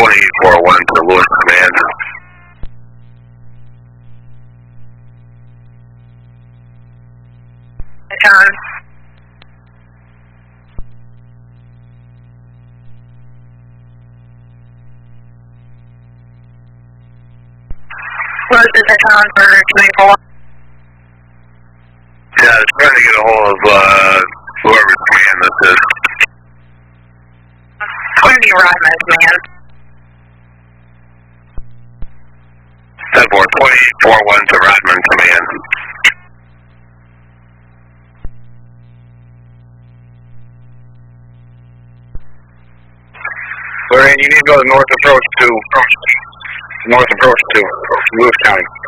2841 to Lewis Command. John. Lewis is a John for 284. Yeah, I was trying to get a hold of whoever's command this is. Going to be Rodman's man. 2841 to Rodman Command. Lorraine, you need to go to north approach to Lewis County.